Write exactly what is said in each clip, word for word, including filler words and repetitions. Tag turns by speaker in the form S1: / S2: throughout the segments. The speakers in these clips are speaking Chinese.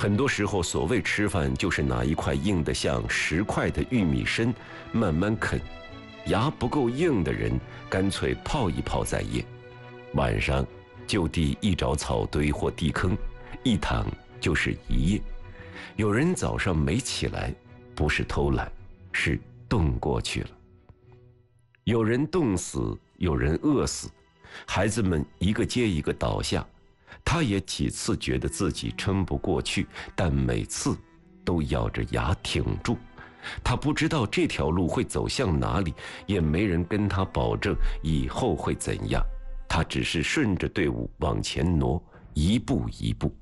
S1: 很多时候，所谓吃饭，就是拿一块硬得像石块的玉米参慢慢啃，牙不够硬的人，干脆泡一泡再咽。晚上就地一找草堆或地坑，一躺就是一夜。有人早上没起来，不是偷懒，是冻过去了。有人冻死，有人饿死，孩子们一个接一个倒下。他也几次觉得自己撑不过去，但每次都咬着牙挺住。他不知道这条路会走向哪里，也没人跟他保证以后会怎样。他只是顺着队伍往前挪，一步一步。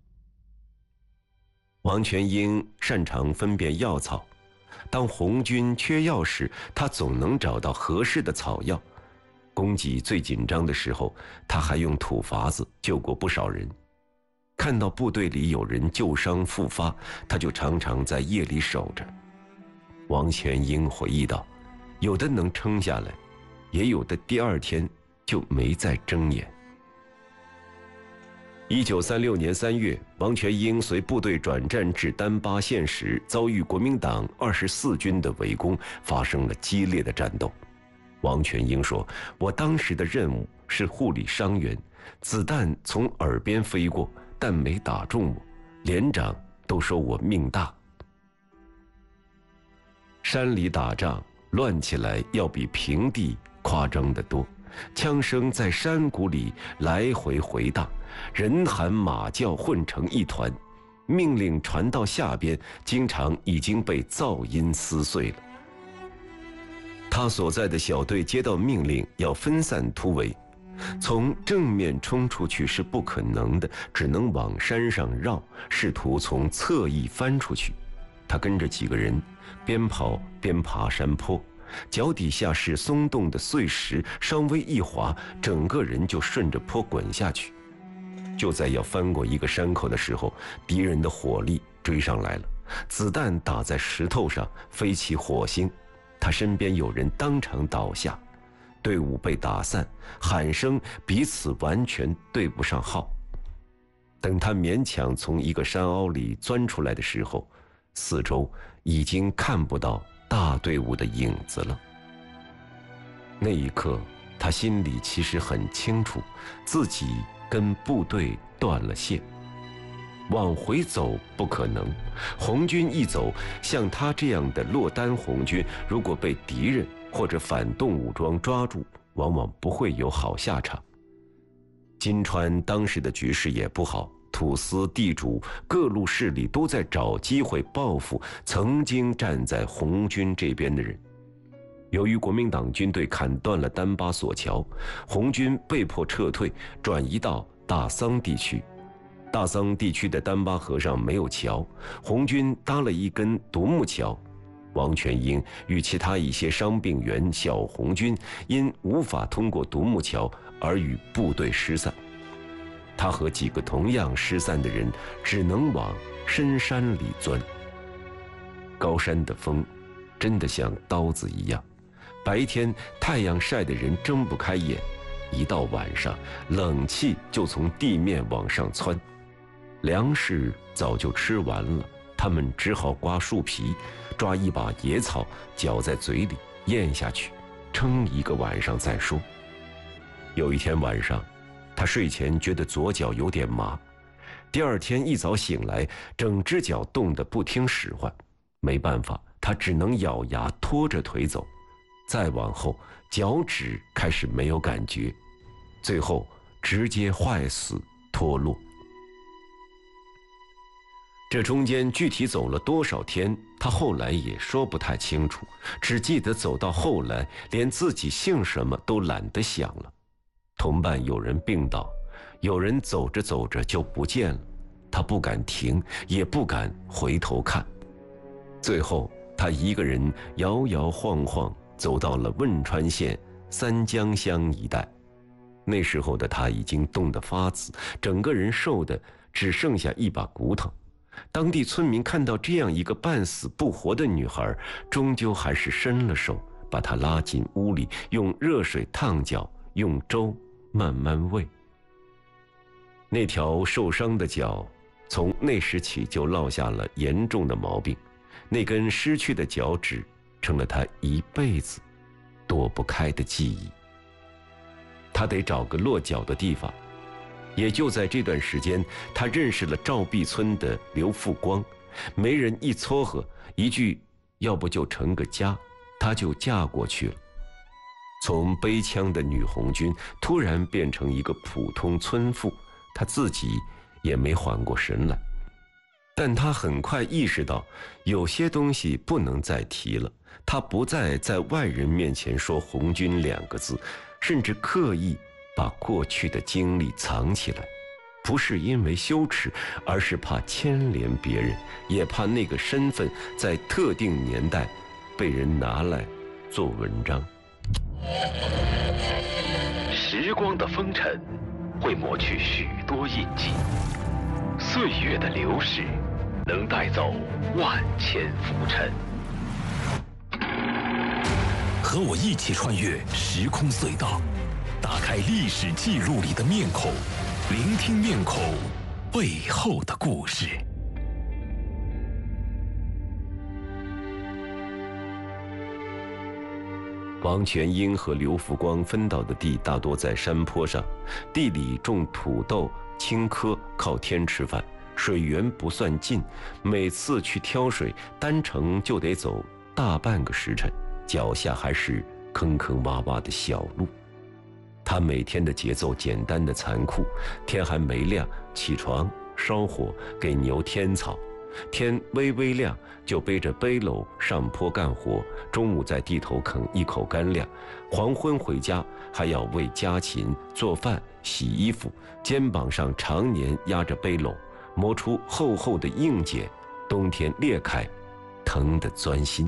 S1: 王全英擅长分辨药草，当红军缺药时，他总能找到合适的草药。供给最紧张的时候，他还用土法子救过不少人。看到部队里有人旧伤复发，他就常常在夜里守着。王全英回忆道，有的能撑下来，也有的第二天就没再睁眼。一九三六年三月，王全英随部队转战至丹巴县时，遭遇国民党二十四军的围攻，发生了激烈的战斗。王全英说，我当时的任务是护理伤员，子弹从耳边飞过，但没打中我，连长都说我命大。山里打仗乱起来要比平地夸张得多，枪声在山谷里来回回荡，人喊马叫混成一团，命令传到下边，经常已经被噪音撕碎了。他所在的小队接到命令要分散突围，从正面冲出去是不可能的，只能往山上绕，试图从侧翼翻出去。他跟着几个人边跑边爬山坡，脚底下是松动的碎石，稍微一滑，整个人就顺着坡滚下去。就在要翻过一个山口的时候，敌人的火力追上来了，子弹打在石头上飞起火星，他身边有人当场倒下，队伍被打散，喊声彼此完全对不上号。等他勉强从一个山凹里钻出来的时候，四周已经看不到大队伍的影子了。那一刻，他心里其实很清楚，自己跟部队断了线，往回走不可能。红军一走，像他这样的落单红军，如果被敌人或者反动武装抓住，往往不会有好下场。金川当时的局势也不好，土司地主各路势力都在找机会报复曾经站在红军这边的人。由于国民党军队砍断了丹巴索桥，红军被迫撤退，转移到大桑地区。大桑地区的丹巴河上没有桥，红军搭了一根独木桥。王全英与其他一些伤病员小红军因无法通过独木桥而与部队失散。他和几个同样失散的人只能往深山里钻。高山的风真的像刀子一样，白天太阳晒得人睁不开眼，一到晚上冷气就从地面往上窜。粮食早就吃完了，他们只好刮树皮，抓一把野草嚼在嘴里咽下去，撑一个晚上再说。有一天晚上，他睡前觉得左脚有点麻，第二天一早醒来，整只脚冻得不听使唤，没办法，他只能咬牙拖着腿走。再往后，脚趾开始没有感觉，最后直接坏死脱落。这中间具体走了多少天，他后来也说不太清楚，只记得走到后来，连自己姓什么都懒得想了。同伴有人病倒，有人走着走着就不见了，他不敢停，也不敢回头看。最后，他一个人摇摇晃晃走到了汶川县三江乡一带。那时候的他已经冻得发紫，整个人瘦的只剩下一把骨头。当地村民看到这样一个半死不活的女孩，终究还是伸了手，把她拉进屋里，用热水烫脚，用粥慢慢喂。那条受伤的脚从那时起就落下了严重的毛病，那根失去的脚趾成了他一辈子躲不开的记忆。他得找个落脚的地方。也就在这段时间，他认识了赵壁村的刘富光，媒人一撮合，一句要不就成个家，他就嫁过去了。从背枪的女红军突然变成一个普通村妇，他自己也没缓过神来。但他很快意识到，有些东西不能再提了。他不再在外人面前说红军两个字，甚至刻意把过去的经历藏起来，不是因为羞耻，而是怕牵连别人，也怕那个身份在特定年代被人拿来做文章。
S2: 时光的风尘会抹去许多印记，岁月的流逝能带走万千浮尘。和我一起穿越时空隧道，打开历史记录里的面孔，聆听面孔背后的故事。
S1: 王全英和刘福光分到的地大多在山坡上，地里种土豆、青稞，靠天吃饭，水源不算近，每次去挑水，单程就得走大半个时辰，脚下还是坑坑洼洼的小路。他每天的节奏简单的残酷，天还没亮，起床烧火给牛添草，天微微亮就背着背篓上坡干活，中午在地头啃一口干粮，黄昏回家还要为家禽做饭洗衣服，肩膀上常年压着背篓，磨出厚厚的硬茧，冬天裂开，疼得钻心。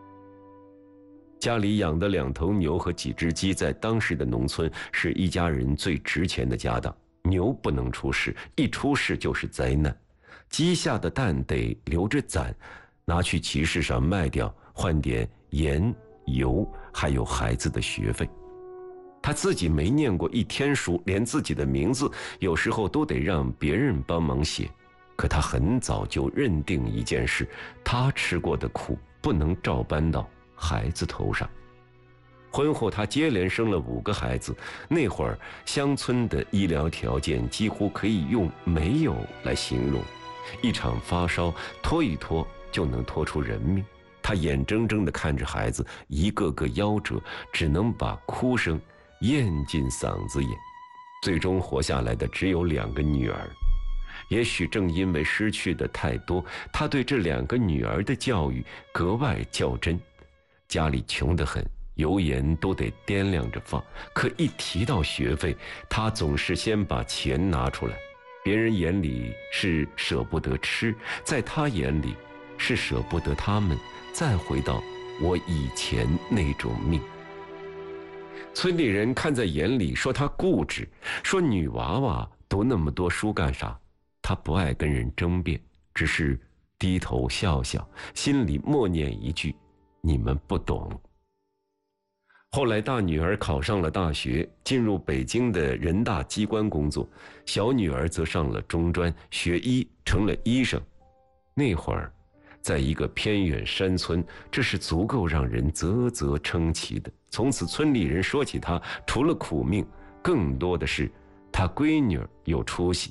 S1: 家里养的两头牛和几只鸡，在当时的农村是一家人最值钱的家当。牛不能出事，一出事就是灾难。鸡下的蛋得留着攒，拿去集市上卖掉，换点盐油，还有孩子的学费。他自己没念过一天书，连自己的名字有时候都得让别人帮忙写。可他很早就认定一件事，他吃过的苦不能照搬到孩子头上。婚后他接连生了五个孩子，那会儿乡村的医疗条件几乎可以用没有来形容，一场发烧拖一拖就能拖出人命。他眼睁睁地看着孩子一个个夭折，只能把哭声咽进嗓子眼，最终活下来的只有两个女儿。也许正因为失去的太多，他对这两个女儿的教育格外较真。家里穷得很，油盐都得掂量着放，可一提到学费，他总是先把钱拿出来。别人眼里是舍不得吃，在他眼里是舍不得他们再回到我以前那种命。村里人看在眼里，说他固执，说女娃娃读那么多书干啥。他不爱跟人争辩，只是低头笑笑，心里默念一句：你们不懂。后来大女儿考上了大学，进入北京的人大机关工作，小女儿则上了中专，学医成了医生。那会儿在一个偏远山村，这是足够让人啧啧称奇的。从此村里人说起他，除了苦命，更多的是他闺女有出息。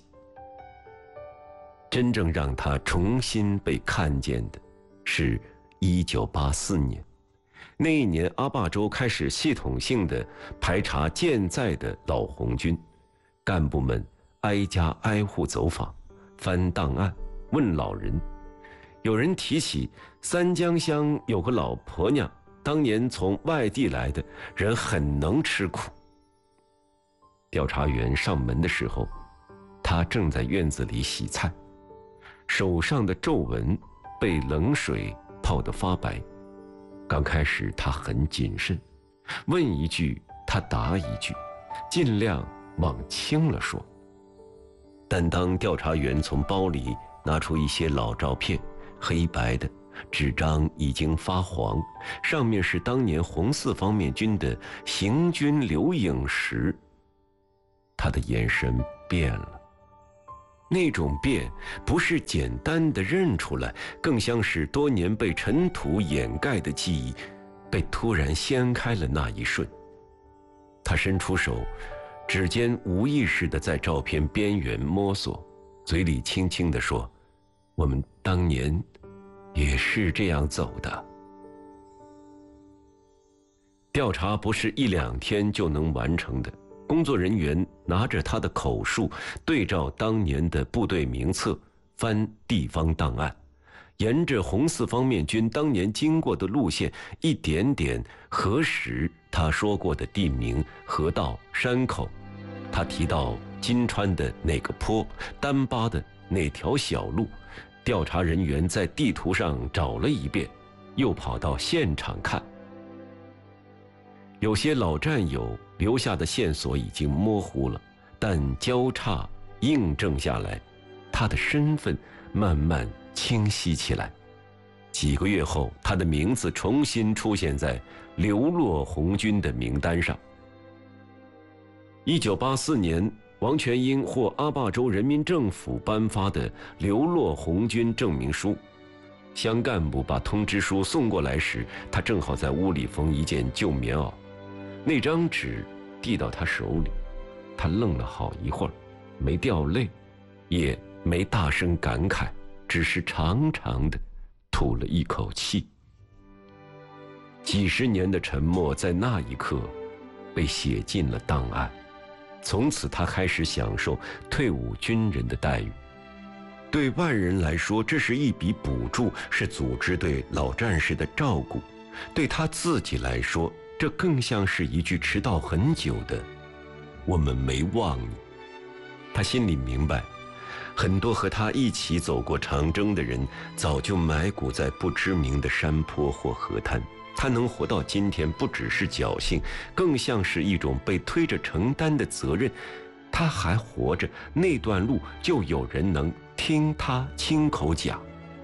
S1: 真正让他重新被看见的是一九八四年，那一年阿坝州开始系统性的排查健在的老红军，干部们挨家挨户走访，翻档案，问老人。有人提起三江乡有个老婆娘，当年从外地来的，人很能吃苦。调查员上门的时候，他正在院子里洗菜，手上的皱纹被冷水泡得发白。刚开始他很谨慎，问一句他答一句，尽量往轻了说。但当调查员从包里拿出一些老照片，黑白的，纸张已经发黄，上面是当年红四方面军的行军留影时，他的眼神变了。 那种变不是简单的认出来，更像是多年被尘土掩盖的记忆被突然掀开了那一瞬。他伸出手，指尖无意识地在照片边缘摸索，嘴里轻轻地说：“我们当年也是这样走的。”调查不是一两天就能完成的。工作人员拿着他的口述，对照当年的部队名册，翻地方档案，沿着红四方面军当年经过的路线，一点点核实他说过的地名、河道、山口。他提到金川的哪个坡，丹巴的哪条小路。调查人员在地图上找了一遍，又跑到现场看。有些老战友留下的线索已经模糊了，但交叉印证下来，他的身份慢慢清晰起来。几个月后，他的名字重新出现在流落红军的名单上。一九八四年，王全英获阿坝州人民政府颁发的流落红军证明书。乡干部把通知书送过来时，他正好在屋里缝一件旧棉袄。那张纸递到他手里，他愣了好一会儿，没掉泪，也没大声感慨，只是长长的吐了一口气。几十年的沉默在那一刻被写进了档案。从此他开始享受退伍军人的待遇。对外人来说，这是一笔补助，是组织对老战士的照顾；对他自己来说，这更像是一句迟到很久的“我们没忘你”。他心里明白，很多和他一起走过长征的人，早就埋骨在不知名的山坡或河滩。他能活到今天，不只是侥幸，更像是一种被推着承担的责任。他还活着，那段路就有人能听他亲口讲。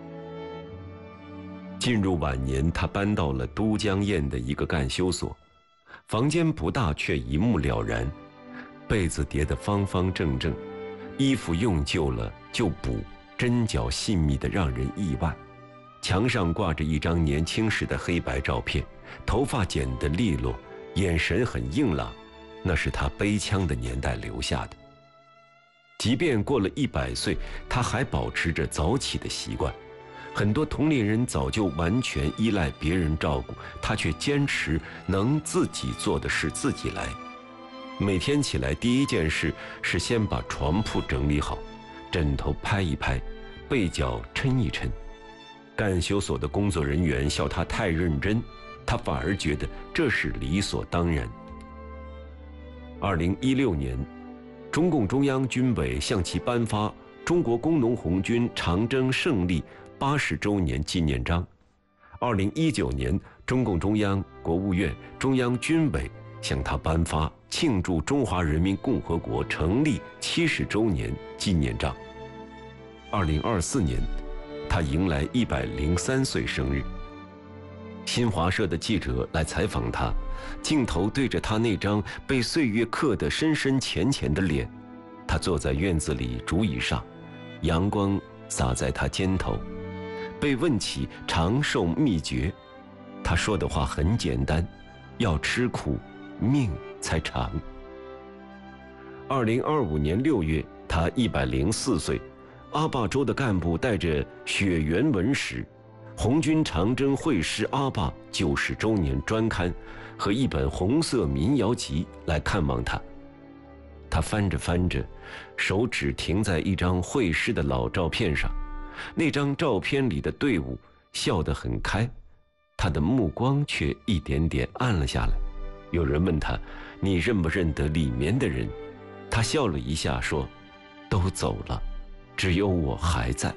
S1: 进入晚年，他搬到了都江堰的一个干休所，房间不大，却一目了然。被子叠得方方正正，衣服用旧了就补，针脚细密得让人意外。墙上挂着一张年轻时的黑白照片，头发剪得利落，眼神很硬朗，那是他背枪的年代留下的。即便过了一百岁，他还保持着早起的习惯。很多同龄人早就完全依赖别人照顾，他却坚持能自己做的事自己来。每天起来第一件事是先把床铺整理好，枕头拍一拍，被角抻一抻。干休所的工作人员笑他太认真，他反而觉得这是理所当然。二零一六年，中共中央军委向其颁发中国工农红军长征胜利八十周年纪念章。二零一九年，中共中央、国务院、中央军委向他颁发庆祝中华人民共和国成立七十周年纪念章。二零二四年，他迎来一百零三岁生日。新华社的记者来采访他，镜头对着他那张被岁月刻得深深浅浅的脸。他坐在院子里竹椅上，阳光洒在他肩头。被问起长寿秘诀，他说的话很简单：要吃苦，命才长。二零二五年六月，他一百零四岁。阿坝州的干部带着雪原文史、红军长征会师阿坝九十周年专刊和一本红色民谣集来看望他。他翻着翻着，手指停在一张会师的老照片上。那张照片里的队伍笑得很开，他的目光却一点点暗了下来。有人问他：“你认不认得里面的人？”他笑了一下说：“都走了，只有我还在。”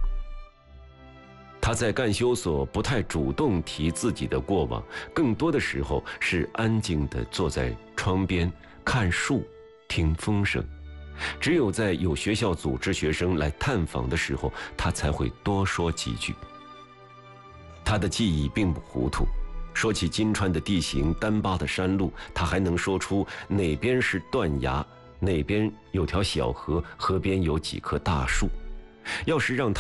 S1: 他在干休所不太主动提自己的过往，更多的时候是安静地坐在窗边看树，听风声。只有在有学校组织学生来探访的时候，他才会多说几句。他的记忆并不糊涂，说起金川的地形、丹巴的山路，他还能说出哪边是断崖， 那边有条小河，河边有几棵大树。要是让